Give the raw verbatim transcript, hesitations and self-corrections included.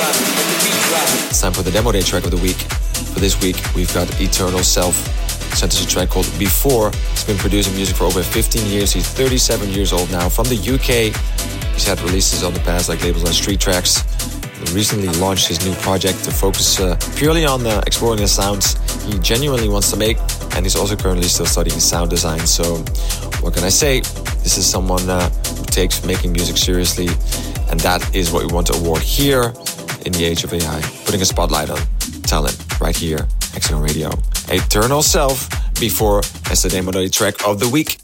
It's time for the demo day track of the week. For this week, we've got Eternal Self. Sent us a track called Before. He's been producing music for over fifteen years. He's thirty-seven years old now, from the U K. He's had releases on the past like labels like Street Tracks. He recently launched his new project to focus uh, purely on uh, exploring the sounds he genuinely wants to make, and he's also currently still studying sound design. So what can I say? This is someone uh, who takes making music seriously, and that is what we want to award here in the age of A I, putting a spotlight on talent right here, X N O Radio. Eternal Self, Before, as the demo day track of the week.